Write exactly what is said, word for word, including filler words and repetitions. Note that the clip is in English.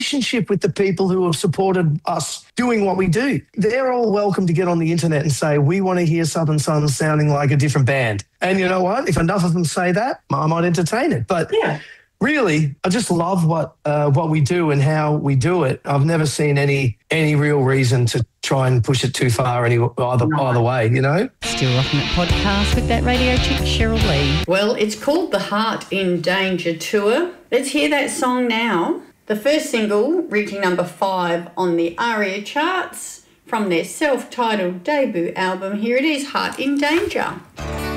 relationship with the people who have supported us doing what we do. They're all welcome to get on the internet and say, we want to hear Southern Sons sounding like a different band. And you know what? If enough of them say that, I might entertain it. But yeah. really, I just love what uh, what we do and how we do it. I've never seen any any real reason to try and push it too far any either no. either way, you know? Still rocking it podcast with that radio chick, Cheryl Lee. Well, it's called the Heart in Danger Tour. Let's hear that song now. The first single, reaching number five on the ARIA charts from their self-titled debut album. Here it is, Heart in Danger.